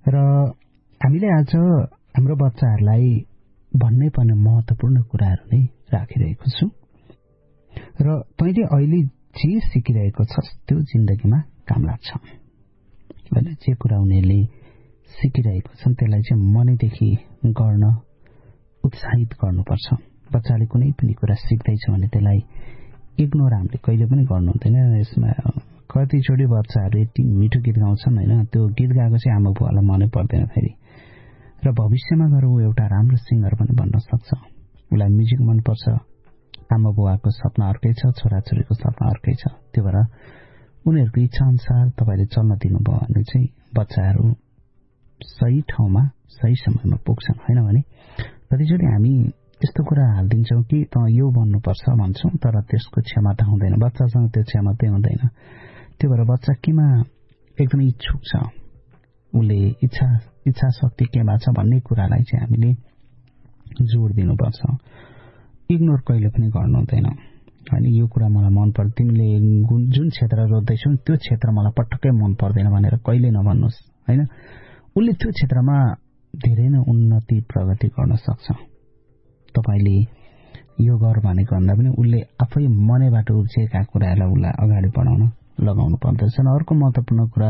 र हामीले आज हाम्रो बच्चाहरूलाई भन्नै पर्ने महत्त्वपूर्ण कुराहरू नै राखिरहेको छु र तैँले अहिले जे सिकिरहेको छस् त्यो जिन्दगीमा काम लाग्छ हैन। जे कुरा उनीहरूले सिकिरहेको छन् त्यसलाई चाहिँ मनैदेखि गर्न उत्साहित गर्नुपर्छ। बच्चाले कुनै पनि कुरा सिक्दैछ भने त्यसलाई इग्नोर हामीले कहिले पनि गर्नु हुँदैन। यसमा कतिचोटि बच्चाहरू यति मिठो गीत गाउँछन् हैन, त्यो गीत गाएको चाहिँ आमा बुवालाई मनै पर्दैन फेरि, र भविष्यमा गएर ऊ एउटा राम्रो सिङ्गर पनि बन्न सक्छ। उसलाई म्युजिक मनपर्छ, आमा बुवाको सपना अर्कै छ, छोराछोरीको सपना अर्कै छ। त्यो भएर उनीहरूको इच्छा अनुसार तपाईँले चल्न दिनुभयो भने चाहिँ बच्चाहरू सही ठाउँमा सही समयमा पुग्छन्। होइन भने कतिचोटि हामी यस्तो कुरा हालिदिन्छौँ कि त यो बन्नुपर्छ भन्छौँ, तर त्यसको क्षमता हुँदैन, बच्चासँग त्यो क्षमता हुँदैन। त्यो भएर बच्चा केमा एकदमै इच्छुक छ, उसले इच्छा शक्ति केमा छ भन्ने कुरालाई चाहिँ हामीले जोड दिनुपर्छ। इग्नोर कहिले पनि गर्नु हुँदैन। अनि यो कुरा मलाई मन पर्छ, तिमीले जुन क्षेत्र रोज्दैछौ त्यो क्षेत्र मलाई पटक्कै मन पर्दैन भनेर कहिले नभन्नुहोस् हैन। उसले त्यो क्षेत्रमा धेरै नै उन्नति प्रगति गर्न सक्छ। तपाईले यो गर भनेको भन्दा पनि उसले आफै मनैबाट उब्जेका कुराहरूलाई उसलाई अगाडि बढाउन लगाउनु पर्दछ। अर्को महत्त्वपूर्ण कुरा,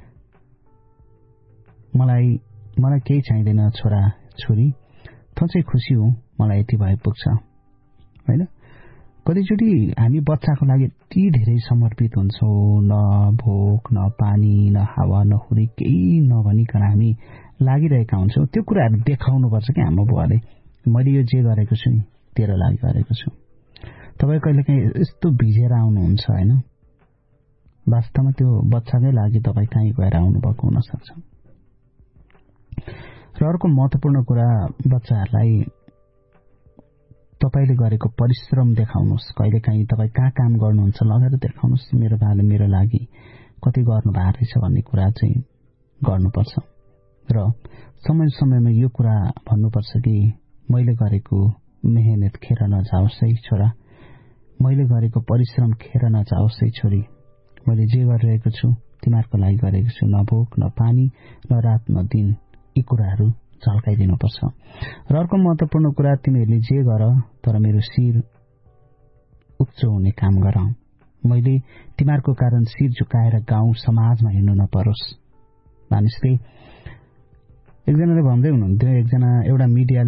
मलाई केही चाहिँदैन छोरा छोरी, त चाहिँ खुसी हो, मलाई यति भए पुग्छ हैन। कतिचोटि हामी बच्चाको लागि यति धेरै समर्पित हुन्छौँ, न भोक न पानी न हावा न हुरी केही नभनिकन हामी लागिरहेका हुन्छौँ। त्यो कुराहरू देखाउनुपर्छ कि हाम्रो बुवाले मैले यो जे गरेको छु नि तेरो लागि गरेको छु। तपाईँ कहिलेकाहीँ यस्तो भिजेर आउनुहुन्छ होइन, वास्तवमा त्यो बच्चाकै लागि तपाईँ कहीँ गएर आउनुभएको हुनसक्छ। र अर्को महत्त्वपूर्ण कुरा, बच्चाहरूलाई तपाईँले गरेको परिश्रम देखाउनुहोस्। कहिलेकाहीँ तपाईँ कहाँ काम गर्नुहुन्छ लगेर देखाउनुहोस्, मेरो बाले मेरो लागि कति गर्नु भएको रहेछ भन्ने कुरा चाहिँ गर्नुपर्छ। र समय समयमा यो कुरा भन्नुपर्छ कि मैले गरेको मेहनत खेर नजाओस् है छोरा, मैले गरेको परिश्रम खेर नजाओस् है छोरी, मैले जे गरिरहेको छु तिमीहरूको लागि गरेको छु, न भोक न पानी न रात न दिन, यी कुराहरू झल्काइदिनुपर्छ। र अर्को महत्त्वपूर्ण कुरा, तिमीहरूले जे गर तर मेरो शिर उच्च हुने काम गर। मैले तिमीहरूको कारण शिर झुकाएर गाउँ समाजमा हिँड्नु नपरोस्। मानिसले एकजनाले भन्दै हुनुहुन्थ्यो, एउटा मिडियाले